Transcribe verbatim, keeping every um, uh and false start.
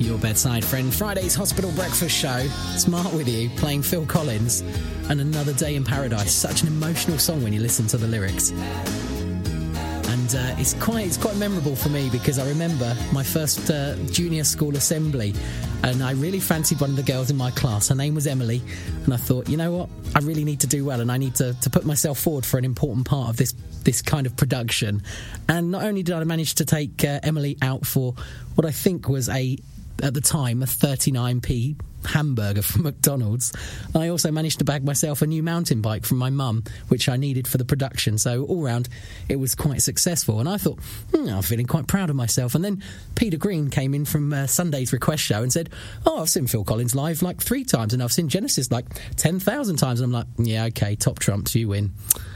your bedside friend. Friday's Hospital Breakfast Show. It's Mark with you, playing Phil Collins and Another Day in Paradise. Such an emotional song when you listen to the lyrics. And uh, it's quite it's quite memorable for me because I remember my first uh, junior school assembly, and I really fancied one of the girls in my class. Her name was Emily, and I thought, you know what, I really need to do well, and I need to, to put myself forward for an important part of this this kind of production. And not only did I manage to take uh, Emily out for what I think was a, at the time, a thirty-nine p hamburger from McDonald's, I also managed to bag myself a new mountain bike from my mum, which I needed for the production. So all round, it was quite successful. And I thought, hmm, I'm feeling quite proud of myself. And then Peter Green came in from uh, Sunday's request show and said, oh, I've seen Phil Collins live like three times, and I've seen Genesis like ten thousand times. And I'm like, yeah, OK, top trumps, you win.